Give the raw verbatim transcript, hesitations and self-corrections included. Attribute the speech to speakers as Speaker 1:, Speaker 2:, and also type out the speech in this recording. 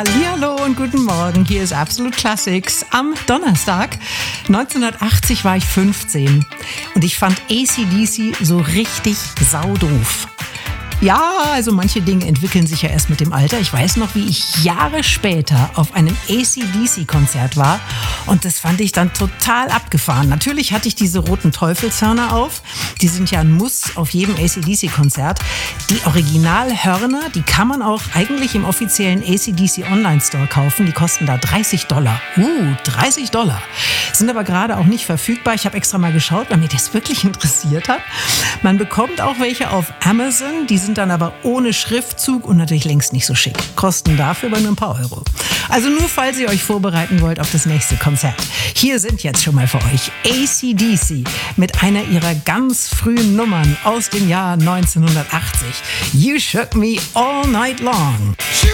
Speaker 1: Hallihallo und guten Morgen, hier ist Absolute Classics. Am Donnerstag neunzehnhundertachtzig war ich fünfzehn und ich fand A C D C so richtig saudoof. Ja, also manche Dinge entwickeln sich ja erst mit dem Alter. Ich weiß noch, wie ich Jahre später auf einem A C D C-Konzert war und das fand ich dann total abgefahren. Natürlich hatte ich diese roten Teufelshörner auf. Die sind ja ein Muss auf jedem A C D C-Konzert. Die Originalhörner, die kann man auch eigentlich im offiziellen A C D C Online-Store kaufen. Die kosten da dreißig Dollar. Uh, dreißig Dollar. Sind aber gerade auch nicht verfügbar. Ich habe extra mal geschaut, weil mir das wirklich interessiert hat. Man bekommt auch welche auf Amazon. Die sind dann aber ohne Schriftzug und natürlich längst nicht so schick. Kosten dafür aber nur ein paar Euro. Also nur, falls ihr euch vorbereiten wollt auf das nächste Konzert. Hier sind jetzt schon mal für euch A C D C mit einer ihrer ganz frühen Nummern aus dem Jahr neunzehnhundertachtzig. You Shook Me All Night Long.